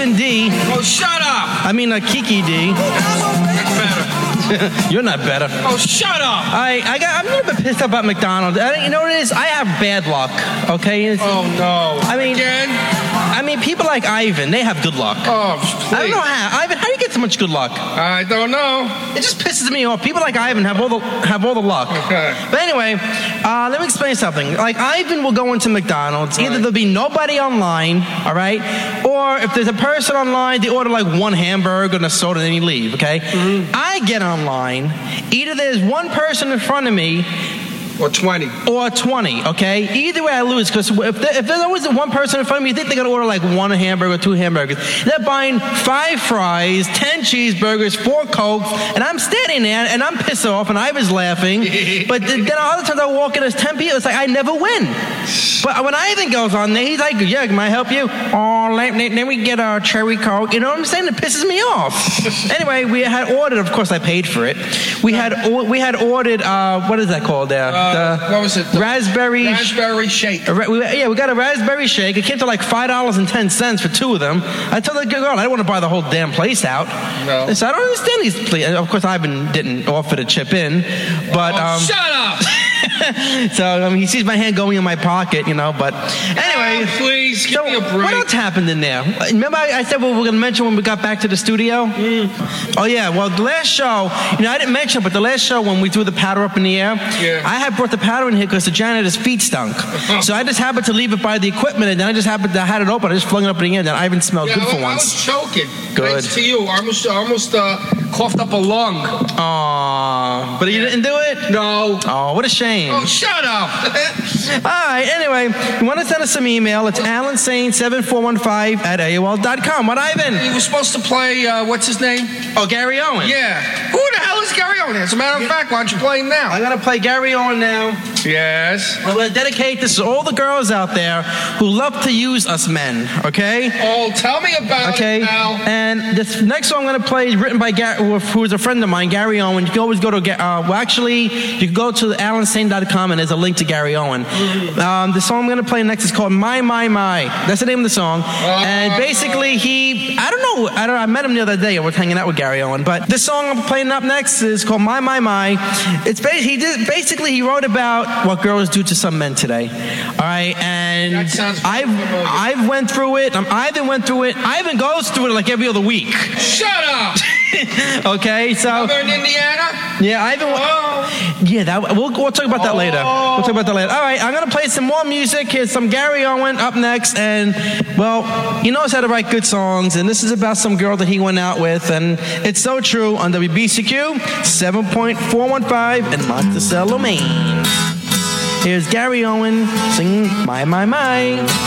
Ivan D. Oh, shut up. I mean, Kiki D. That's better. You're not better. Oh, shut up. I'm a little bit pissed about McDonald's. You know what it is? I have bad luck, okay? Oh, no. Again? People like Ivan, they have good luck. Oh, please. I don't know how. Ivan, how do you get so much good luck? I don't know. It just pisses me off. People like Ivan have all the luck. Okay. But anyway, let me explain something. Like, Ivan will go into McDonald's. Right. Either there'll be nobody online, all right? Or if there's a person online, they order like one hamburger and a soda and then you leave, okay? Mm-hmm. I get online. Either there's one person in front of me or 20, okay? Either way, I lose, because if there's always one person in front of me, you think they're going to order like one hamburger or two hamburgers. They're buying 5 fries, 10 cheeseburgers, 4 Cokes, and I'm standing there, and I'm pissed off, and I was laughing. But then other times I walk in, there's 10 people, it's like I never win. But when Ivan goes on there, he's like, yeah, can I help you? Oh, let me get a cherry Coke. You know what I'm saying? It pisses me off. Anyway, we had ordered, of course I paid for it. We had ordered, what is that called there? What was it? Raspberry shake. We got a raspberry shake. It came to like $5.10 for 2 of them. I told the girl, I don't want to buy the whole damn place out. No. So I don't understand these. Of course, Ivan didn't offer to chip in, but shut up. So he sees my hand going in my pocket, but anyway. Please give me a break. What else happened in there? Remember I said what we were going to mention when we got back to the studio? Oh yeah. Well, the last show, I didn't mention, but the last show when we threw the powder up in the air, I had brought the powder in here because the janitor's feet stunk. So I just happened to leave it by the equipment, and then I had it open. I just flung it up in the air, and Ivan smelled good for once. I was choking. Good. Thanks to you. I almost coughed up a lung. Aw. But you didn't do it? No. Oh, what a shame. Oh, shut up. All right, anyway, you want to send us some email? It's AlanSane7415@AOL.com. What, Ivan? He was supposed to play, what's his name? Oh, Gary Owen. Yeah. Who the hell is Gary Owen? As a matter of fact, why don't you play him now? I'm going to play Gary Owen now. Yes. I'm going to dedicate this to all the girls out there who love to use us men, okay? Oh, tell me about it now. And this next song I'm going to play is written by Gary, who is a friend of mine, Gary Owen. You can always go to, you can go to AlanSane.com and there's a link to Gary Owen. The song I'm going to play next is called My, My, My. That's the name of the song. And basically I met him the other day. I was hanging out with Gary Owen. But this song I'm playing up next is called My, My, My. He wrote about what girls do to some men today. All right, and that sounds I've went through it. Ivan went through it. Ivan goes through it like every other week. Shut up. Okay, so. Over in Indiana? Yeah, Ivan. Yeah, we'll talk about that later. We'll talk about that later. All right, I'm gonna play some more music. Here's some Gary Owen up next, and well, he knows how to write good songs, and this is about some girl that he went out with, and it's so true on WBCQ 7.415 in Monticello, Maine. Here's Gary Owen singing My, My, My.